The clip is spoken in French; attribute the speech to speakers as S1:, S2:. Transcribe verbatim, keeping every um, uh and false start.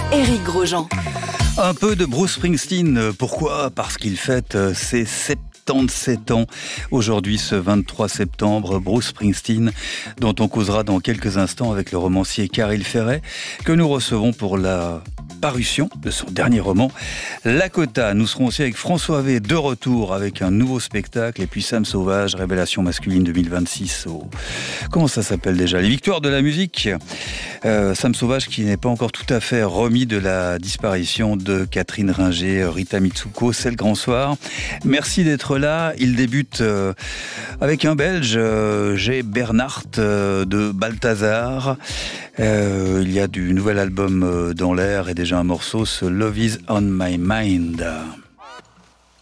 S1: Éric Grosjean.
S2: Un peu de Bruce Springsteen. Pourquoi ? Parce qu'il fête ses soixante-dix-sept ans. Aujourd'hui, ce vingt-trois septembre, Bruce Springsteen, dont on causera dans quelques instants avec le romancier Caril Ferret, que nous recevons pour la parution de son dernier roman, Lakota. Nous serons aussi avec François V, de retour avec un nouveau spectacle, et puis Sam Sauvage, Révélation masculine deux mille vingt-six. Au... Comment ça s'appelle déjà ? Les Victoires de la musique. Euh, Sam Sauvage qui n'est pas encore tout à fait remis de la disparition de Catherine Ringer, Rita Mitsuko, c'est le grand soir. Merci d'être là. Il débute euh, avec un Belge, euh, G. Bernard euh, de Balthazar. Euh, il y a du nouvel album euh, dans l'air et déjà un morceau, ce Love is on my mind.